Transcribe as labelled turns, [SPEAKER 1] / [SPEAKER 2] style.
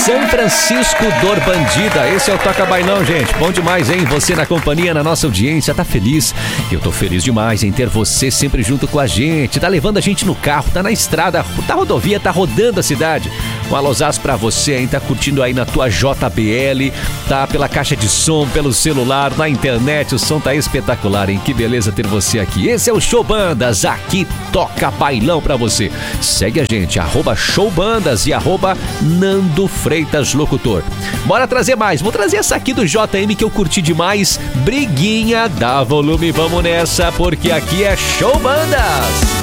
[SPEAKER 1] São Francisco Dor Bandida. Esse é o Toca Bailão, gente. Bom demais, hein? Você na companhia, na nossa audiência, tá feliz? Eu tô feliz demais em ter você sempre junto com a gente. Tá levando a gente no carro, tá na estrada, tá rodovia, tá rodando a cidade. Um alôzaço pra você, hein? Tá curtindo aí na tua JBL, tá pela caixa de som, pelo celular, na internet. O som tá espetacular, hein? Que beleza ter você aqui. Esse é o Show Bandas, aqui toca bailão pra você. Segue a gente, @showbandas e @Nando Freitas Locutor. Bora trazer mais. Vou trazer essa aqui do JM que eu curti demais. Briguinha, dá volume, vamos nessa, porque aqui é Show Bandas.